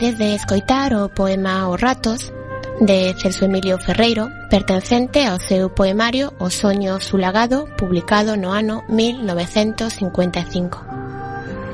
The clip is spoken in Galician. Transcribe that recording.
Desde escoitar o poema Os ratos, de Celso Emilio Ferreiro, pertencente ao seu poemario O soño sulagado, publicado no ano 1955.